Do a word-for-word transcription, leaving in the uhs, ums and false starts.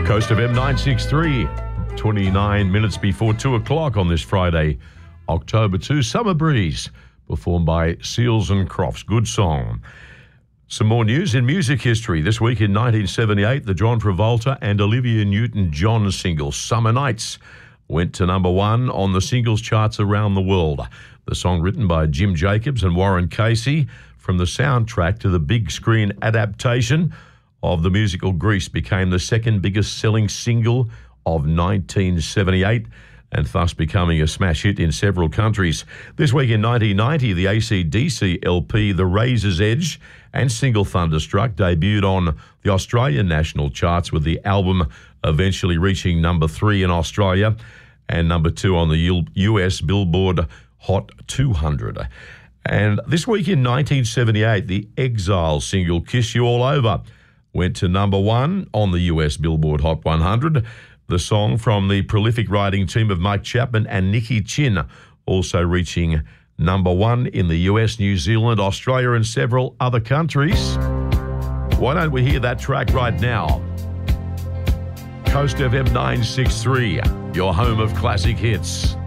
Coast of M nine sixty-three, twenty-nine minutes before two o'clock on this Friday, October second. Summer Breeze, performed by Seals and Crofts. Good song. Some more news in music history. This week in nineteen seventy-eight, the John Travolta and Olivia Newton-John single Summer Nights went to number one on the singles charts around the world. The song, written by Jim Jacobs and Warren Casey, from the soundtrack to the big screen adaptation of the musical Grease, became the second biggest selling single of nineteen seventy-eight and thus becoming a smash hit in several countries. This week in nineteen ninety, the A C D C L P The Razor's Edge and single Thunderstruck debuted on the Australian national charts, with the album eventually reaching number three in Australia and number two on the U S Billboard Hot two hundred. And this week in nineteen seventy-eight, the Exile single Kiss You All Over went to number one on the U S Billboard Hot one hundred. The song, from the prolific writing team of Mike Chapman and Nicky Chin, also reaching number one in the U S, New Zealand, Australia and several other countries. Why don't we hear that track right now? Coast of M nine sixty-three, your home of classic hits.